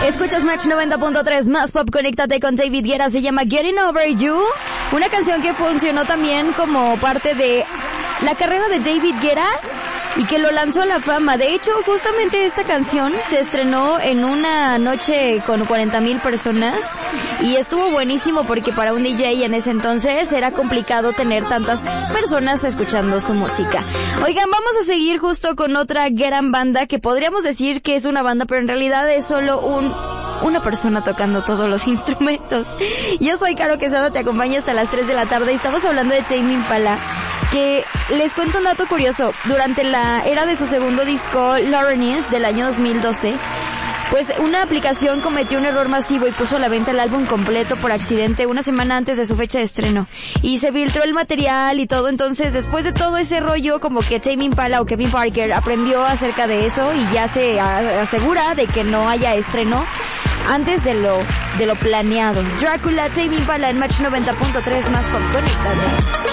Escuchas Match 90.3 más pop, conéctate con David Guetta, se llama Getting Over You, una canción que funcionó también como parte de la carrera de David Guetta y que lo lanzó a la fama. De hecho, justamente esta canción se estrenó en una noche con 40,000 personas y estuvo buenísimo porque para un DJ en ese entonces era complicado tener tantas personas escuchando su música. Oigan, vamos a seguir justo con otra gran banda que podríamos decir que es una banda, pero en realidad es solo una persona tocando todos los instrumentos. Yo soy Caro Quesada, te acompaño hasta las 3 de la tarde y estamos hablando de Tame Impala, que les cuento un dato curioso. Durante la era de su segundo disco, Lawrence, del año 2012, pues una aplicación cometió un error masivo y puso a la venta el álbum completo por accidente una semana antes de su fecha de estreno. Y se filtró el material y todo, entonces después de todo ese rollo, como que Tame Impala o Kevin Parker aprendió acerca de eso y ya se asegura de que no haya estreno antes de lo planeado. Drácula, Tame Impala en Match 90.3 más pop, conectado.